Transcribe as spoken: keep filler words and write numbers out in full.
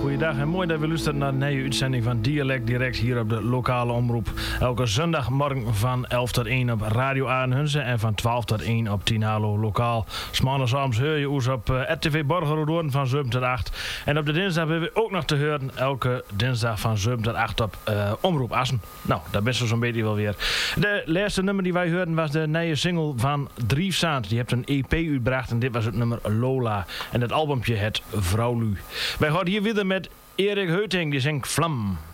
Goeiedag en mooi dat we luisteren naar een nieuwe uitzending van Dialect Direct hier op de lokale omroep. Elke zondagmorgen van elf tot één op Radio Aanhunzen en van twaalf tot één op tien Halo lokaal. S'maandagavond hoor je ons op uh, R T V Borgerhoorn van zeven tot acht. En op de dinsdag hebben we ook nog te horen elke dinsdag van zeven tot acht op uh, Omroep Assen. Nou, daar best wel zo'n beetje wel weer. De laatste nummer die wij hoorden was de nieuwe single van Driefsaand. Die heeft een E P uitgebracht en dit was het nummer Lola. En het albumpje het Vrouwlu. Wij horen hier weer met Erik Heuting, die zingt Vlam.